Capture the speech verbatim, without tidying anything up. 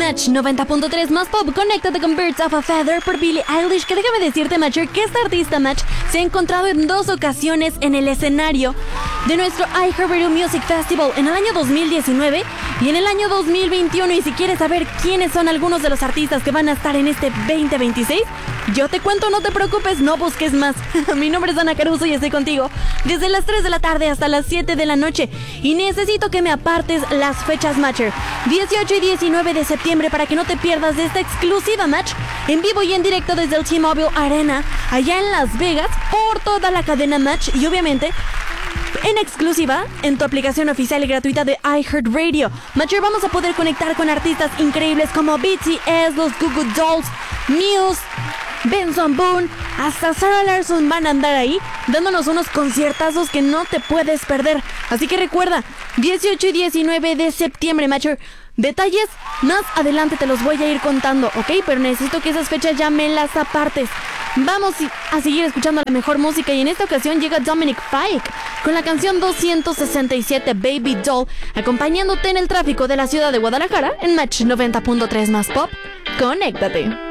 Match noventa punto tres más pop, conéctate con Birds of a Feather por Billie Eilish, que déjame decirte, Matcher, que esta artista Match se ha encontrado en dos ocasiones en el escenario de nuestro iHeartRadio Music Festival en el año dos mil diecinueve y en el año dos mil veintiuno. Y si quieres saber quiénes son algunos de los artistas que van a estar en este veinte veintiséis, yo te cuento, no te preocupes, no busques más. Mi nombre es Ana Caruso y estoy contigo desde las tres de la tarde hasta las siete de la noche. Y necesito que me apartes las fechas, Matcher, dieciocho y diecinueve de septiembre, para que no te pierdas de esta exclusiva Match en vivo y en directo desde el T-Mobile Arena, allá en Las Vegas, por toda la cadena Match y obviamente en exclusiva en tu aplicación oficial y gratuita de iHeartRadio. Matcher, vamos a poder conectar con artistas increíbles como B T S, los Goo Goo Dolls, Muse, Benson Boone, hasta Sarah Larson van a andar ahí dándonos unos conciertazos que no te puedes perder. Así que recuerda, dieciocho y diecinueve de septiembre, Matcher. Detalles más adelante te los voy a ir contando, ¿ok? Pero necesito que esas fechas ya me las apartes. Vamos a seguir escuchando la mejor música y en esta ocasión llega Dominic Fike con la canción doscientos sesenta y siete Baby Doll, acompañándote en el tráfico de la ciudad de Guadalajara en Match noventa punto tres más pop. Conéctate.